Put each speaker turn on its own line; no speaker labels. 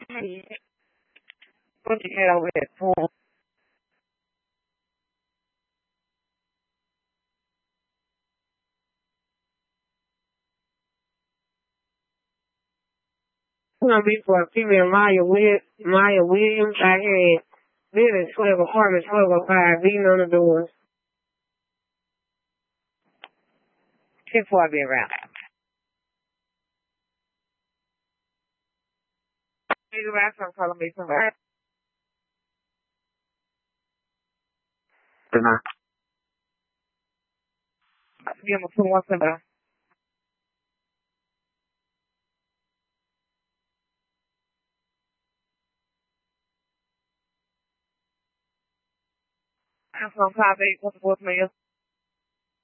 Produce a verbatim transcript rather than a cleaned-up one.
Put your head over that pool. It's gonna be for a female Maya Will Maya Williams. I had building twelve apartment twelve oh five beating on the doors. Before I be around. Nigga, that's what I'm calling me somebody. Nah. Give him a two one seven. That's on five eight. What's the voicemail?